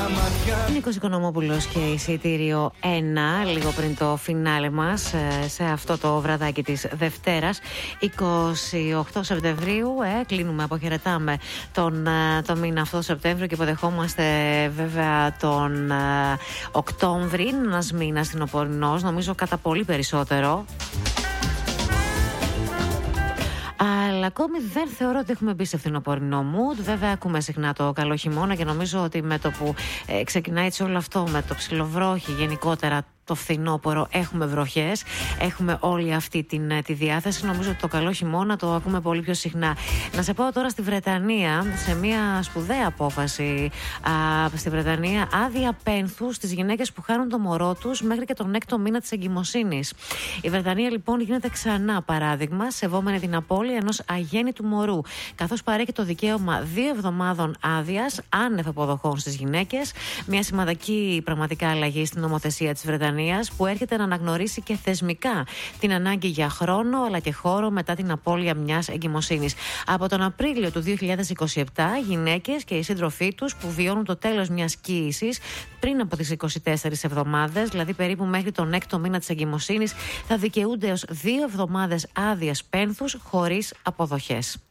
Νίκος Οικονομόπουλος και εισιτήριο 1, λίγο πριν το φινάλε μας, σε αυτό το βραδάκι της Δευτέρας, 28 Σεπτεμβρίου. Κλείνουμε, αποχαιρετάμε το μήνα αυτό Σεπτέμβριο και υποδεχόμαστε βέβαια τον Οκτώβρη. Είναι ένας μήνας φθινοπορεινός, νομίζω κατά πολύ περισσότερο. Αλλά ακόμη δεν θεωρώ ότι έχουμε μπει σε φθινοπορεινό mood. Βέβαια, ακούμε συχνά το καλό χειμώνα και νομίζω ότι με το που ξεκινάει έτσι όλο αυτό, με το ψιλοβρόχι γενικότερα, το φθινόπωρο, έχουμε βροχές, έχουμε όλη αυτή τη διάθεση. Νομίζω ότι το καλό χειμώνα το ακούμε πολύ πιο συχνά. Να σε πάω τώρα στη Βρετανία, σε μια σπουδαία απόφαση στη Βρετανία, άδεια πένθους στις γυναίκες που χάνουν το μωρό τους μέχρι και τον 6ο μήνα της εγκυμοσύνης. Η Βρετανία λοιπόν γίνεται ξανά παράδειγμα, σεβόμενη την απώλεια ενός αγέννητου μωρού, καθώς παρέχει το δικαίωμα 2 εβδομάδων άδειας άνευ αποδοχών στις γυναίκες. Μια σημαντική πραγματικά αλλαγή στην νομοθεσία της Βρετανίας, που έρχεται να αναγνωρίσει και θεσμικά την ανάγκη για χρόνο αλλά και χώρο μετά την απώλεια μιας εγκυμοσύνης. Από τον Απρίλιο του 2027, γυναίκες και οι σύντροφοί τους που βιώνουν το τέλος μιας κύησης πριν από τις 24 εβδομάδες, δηλαδή περίπου μέχρι τον 6ο μήνα της εγκυμοσύνης, θα δικαιούνται ως 2 εβδομάδες άδειας πένθους χωρίς αποδοχές.